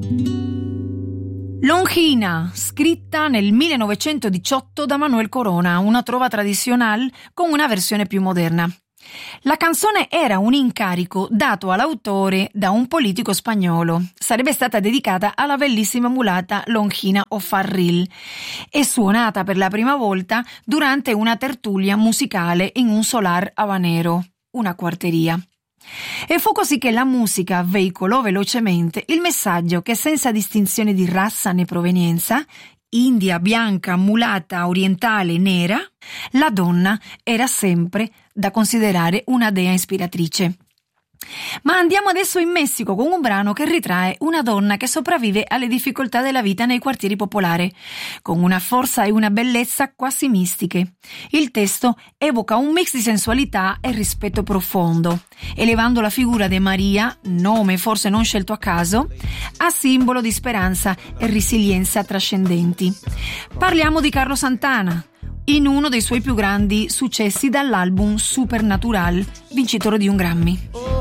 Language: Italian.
Longina, scritta nel 1918 da Manuel Corona, una trova tradizionale con una versione più moderna. La canzone era un incarico dato all'autore da un politico spagnolo. Sarebbe stata dedicata alla bellissima mulata Longina O'Farrill e suonata per la prima volta durante una tertulia musicale in un solar habanero, una quarteria. E fu così che la musica veicolò velocemente il messaggio che senza distinzione di razza né provenienza, india, bianca, mulata, orientale, nera, la donna era sempre da considerare una dea ispiratrice. Ma andiamo adesso in Messico con un brano che ritrae una donna che sopravvive alle difficoltà della vita nei quartieri popolari, con una forza e una bellezza quasi mistiche. Il testo evoca un mix di sensualità e rispetto profondo, elevando la figura di Maria, nome forse non scelto a caso, a simbolo di speranza e resilienza trascendenti. Parliamo di Carlos Santana, in uno dei suoi più grandi successi dall'album Supernatural, vincitore di un Grammy.